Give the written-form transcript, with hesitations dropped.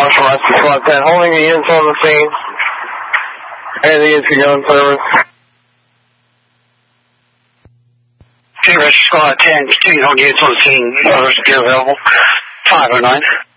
Marshall Rescue Squad 10, holding the units on the scene. And the units are going service. Rescue Squad 10, continue to hold units on the scene. Orders are available. 509.